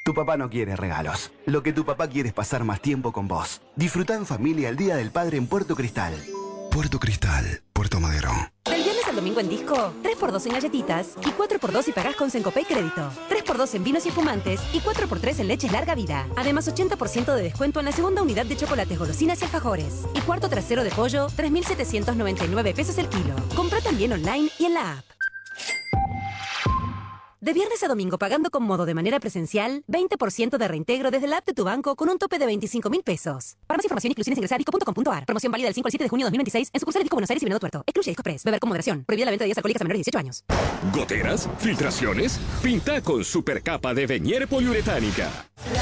Tu papá no quiere regalos. Lo que tu papá quiere es pasar más tiempo con vos. Disfrutá en familia el Día del Padre en Puerto Cristal. Puerto Cristal, Puerto Madero. Del viernes al domingo en Disco, 3x2 en galletitas y 4x2 si pagás con Sencopay Crédito. 3x2 en vinos y espumantes y 4x3 en leches larga vida. Además, 80% de descuento en la segunda unidad de chocolates, golosinas y alfajores. Y cuarto trasero de pollo, 3.799 pesos el kilo. Compra también online y en la app. De viernes a domingo pagando con modo de manera presencial, 20% de reintegro desde la app de tu banco con un tope de 25.000 pesos. Para más información, inclusiones ingresa a disco.com.ar. Promoción válida del 5 al 7 de junio de 2026 en sucursales Disco Buenos Aires y Venado Tuerto. Excluye Disco Express. Beber con moderación. Prohibida la venta de bebidas alcohólicas a menores de 18 años. ¿Goteras? ¿Filtraciones? Pinta con supercapa de Venier poliuretánica.